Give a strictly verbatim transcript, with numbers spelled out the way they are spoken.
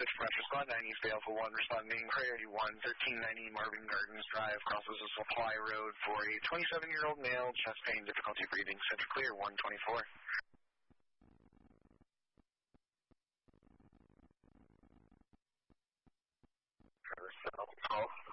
switch branch, respond nine, you fail for one, responding priority one, thirteen ninety Marvin Gardens Drive, crosses a supply road for a twenty-seven-year-old male, chest pain, difficulty breathing, center clear, one twenty-four. Call.